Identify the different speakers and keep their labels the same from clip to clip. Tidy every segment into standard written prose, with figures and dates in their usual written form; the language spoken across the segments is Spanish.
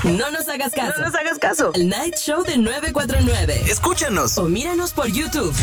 Speaker 1: No nos hagas caso.
Speaker 2: No nos hagas caso.
Speaker 1: El Night Show de 949.
Speaker 3: Escúchanos
Speaker 1: O míranos por YouTube.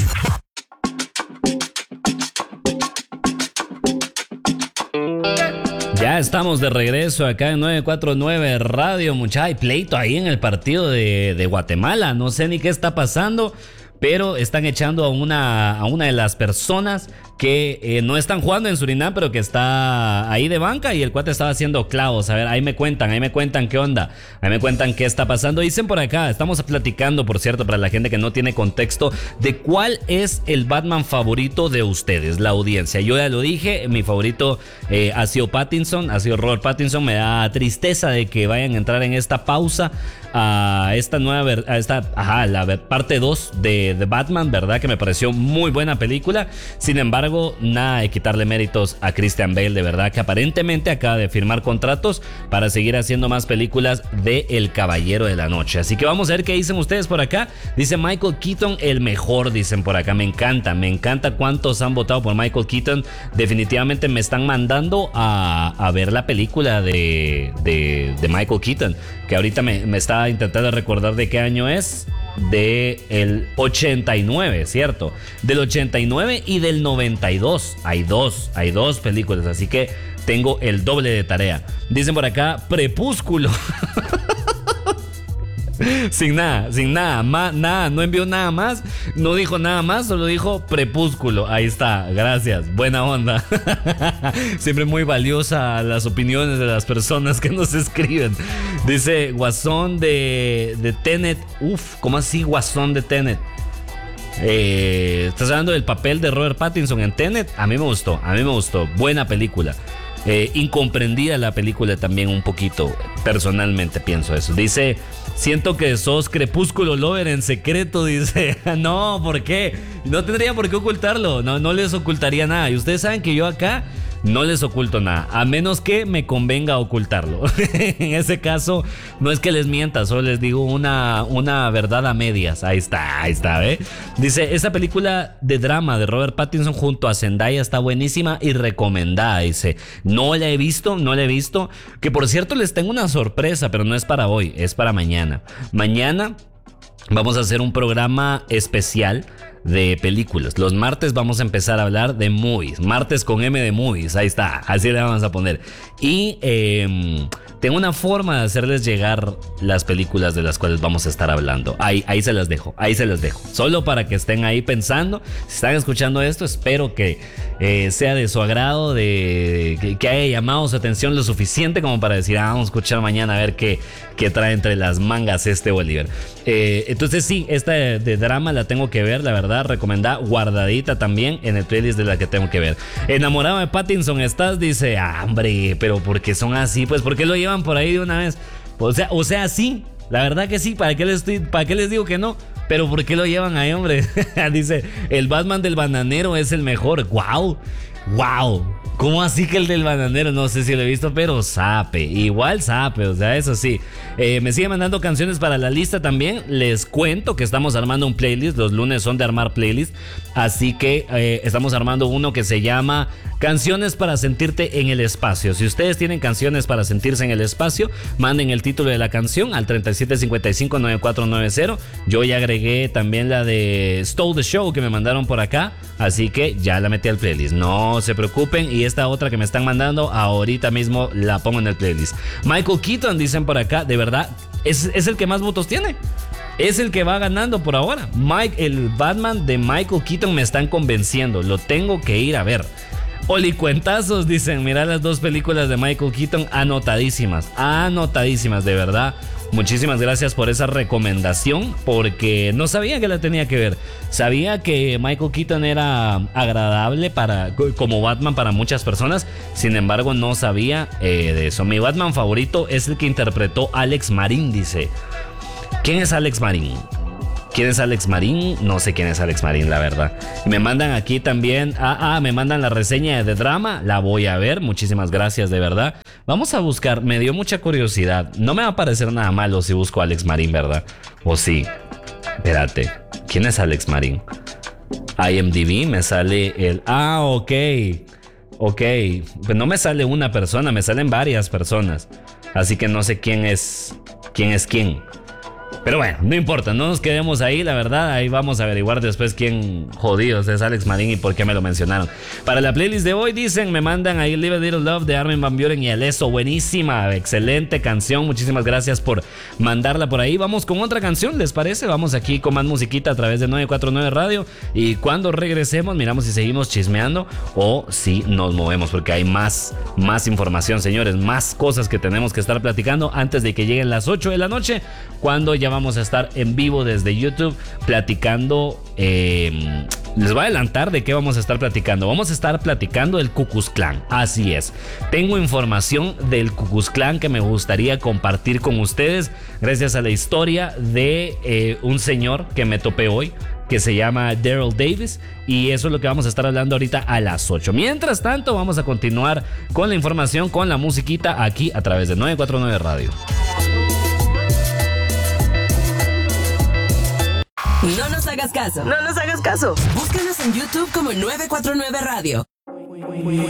Speaker 4: Ya estamos de regreso acá en 949 Radio. Mucha hay pleito ahí en el partido de Guatemala. No sé ni qué está pasando, pero están echando a una de las personas que no están jugando en Surinam, pero que está ahí de banca, y el cuate estaba haciendo clavos. A ver, ahí me cuentan qué onda, ahí me cuentan qué está pasando. Dicen por acá, estamos platicando, por cierto, para la gente que no tiene contexto, de cuál es el Batman favorito de ustedes, la audiencia. Yo ya lo dije, mi favorito ha sido Pattinson, ha sido Robert Pattinson. Me da tristeza de que vayan a entrar en esta pausa a esta nueva, la parte 2 de Batman, ¿verdad? Que me pareció muy buena película. Sin embargo, nada de quitarle méritos a Christian Bale, de verdad, que aparentemente acaba de firmar contratos para seguir haciendo más películas de El Caballero de la Noche. Así que vamos a ver qué dicen ustedes por acá. Dice Michael Keaton, el mejor, dicen por acá. Me encanta cuántos han votado por Michael Keaton. Definitivamente me están mandando a ver la película de Michael Keaton, que ahorita me estaba intentando recordar de qué año es. Del 89, ¿cierto? Del 89 y del 92. Hay dos películas, así que tengo el doble de tarea. Dicen por acá, Crepúsculo. Sin nada, no envió nada más, no dijo nada más, solo dijo Crepúsculo. Ahí está, gracias, buena onda. Siempre muy valiosa las opiniones de las personas que nos escriben. Dice Guasón de Tenet. ¿Cómo así Guasón de Tenet? ¿Estás hablando del papel de Robert Pattinson en Tenet? A mí me gustó, buena película. Incomprendida la película también un poquito, personalmente pienso eso. Dice, siento que sos Crepúsculo Lover en secreto, dice. No, ¿por qué? No tendría por qué ocultarlo, no les ocultaría nada. Y ustedes saben que yo acá no les oculto nada, a menos que me convenga ocultarlo. En ese caso, no es que les mienta, solo les digo una verdad a medias. Ahí está, ¿eh? Dice, esa película de drama de Robert Pattinson junto a Zendaya está buenísima y recomendada. Dice, no la he visto. Que por cierto les tengo una sorpresa, pero no es para hoy, es para mañana. Mañana vamos a hacer un programa especial de películas. Los martes vamos a empezar a hablar de movies. Martes con M de movies. Ahí está. Así le vamos a poner. Y tengo una forma de hacerles llegar las películas de las cuales vamos a estar hablando. Ahí se las dejo. Solo para que estén ahí pensando. Si están escuchando esto, espero que sea de su agrado, que haya llamado su atención lo suficiente como para decir, vamos a escuchar mañana a ver qué trae entre las mangas Bolívar. Entonces sí, esta de drama la tengo que ver, la verdad, recomendada, guardadita también en el playlist de la que tengo que ver. Enamorado de Pattinson estás, dice, hombre, pero ¿por qué son así? Pues ¿por qué lo llevan por ahí de una vez? O sea, sí, la verdad que sí, ¿para qué les digo que no? Pero ¿por qué lo llevan ahí, hombre? Dice, el Batman del bananero es el mejor. ¡Wow! ¿Cómo así que el del bananero? No sé si lo he visto, pero igual sape, o sea, eso sí. Me sigue mandando canciones para la lista también. Les cuento que estamos armando un playlist. Los lunes son de armar playlist. Así que estamos armando uno que se llama Canciones para sentirte en el espacio. Si ustedes tienen canciones para sentirse en el espacio, manden el título de la canción al 3755-9490. Yo ya agregué también la de Stole the Show que me mandaron por acá, así que ya la metí al playlist. No se preocupen. Y esta otra que me están mandando, ahorita mismo la pongo en el playlist. Michael Keaton, dicen por acá, de verdad, es el que más votos tiene. Es el que va ganando por ahora. El Batman de Michael Keaton me están convenciendo. Lo tengo que ir a ver. Olicuentazos, dicen, mira las dos películas de Michael Keaton, anotadísimas, de verdad. Muchísimas gracias por esa recomendación, porque no sabía que la tenía que ver. Sabía que Michael Keaton era agradable como Batman para muchas personas, sin embargo no sabía de eso. Mi Batman favorito es el que interpretó Alex Marín, dice. ¿Quién es Alex Marín? No sé quién es Alex Marín, la verdad. Me mandan aquí también, me mandan la reseña de drama, la voy a ver, muchísimas gracias, de verdad. Vamos a buscar, me dio mucha curiosidad. No me va a parecer nada malo si busco a Alex Marín, ¿verdad? O sí. Espérate, ¿quién es Alex Marín? IMDb me sale el... ok. Pues no me sale una persona, me salen varias personas. Así que no sé quién es quién es quién. Pero bueno, no importa, no nos quedemos ahí, la verdad. Ahí vamos a averiguar después quién jodidos es Alex Marín y por qué me lo mencionaron. Para la playlist de hoy dicen, me mandan ahí Live a Little Love de Armin van Buuren y Alesso. Buenísima, excelente canción. Muchísimas gracias por mandarla por ahí. Vamos con otra canción, ¿les parece? Vamos aquí con más musiquita a través de 949 Radio. Y cuando regresemos, miramos si seguimos chismeando o si nos movemos, porque hay más información, señores. Más cosas que tenemos que estar platicando antes de que lleguen las 8 de la noche, cuando ya vamos a estar en vivo desde YouTube platicando. Les voy a adelantar de qué vamos a estar platicando. Vamos a estar platicando del Ku Klux Klan. Así es. Tengo información del Ku Klux Klan que me gustaría compartir con ustedes gracias a la historia de un señor que me topé hoy, que se llama Daryl Davis, y eso es lo que vamos a estar hablando ahorita a las 8. Mientras tanto, vamos a continuar con la información, con la musiquita aquí a través de 949 Radio.
Speaker 1: No nos hagas caso.
Speaker 2: No nos hagas caso.
Speaker 1: Búscanos en YouTube como 949 Radio.